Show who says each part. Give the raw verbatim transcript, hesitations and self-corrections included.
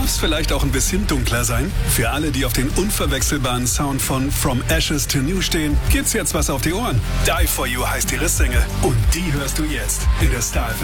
Speaker 1: Darf's vielleicht auch ein bisschen dunkler sein? Für alle, die auf den unverwechselbaren Sound von From Ashes to New stehen, gibt's jetzt was auf die Ohren. Die For You heißt ihre Single und die hörst du jetzt in der Star F